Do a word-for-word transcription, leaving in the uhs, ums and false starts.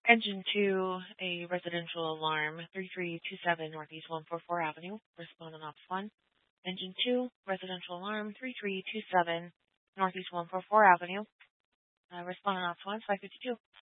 Engine two, a residential alarm, three three two seven Northeast one forty-four Avenue. Respondent Ops one. Engine two, residential alarm, three three two seven Northeast one forty-four Avenue. Uh, respondent Ops one, five fifty-two.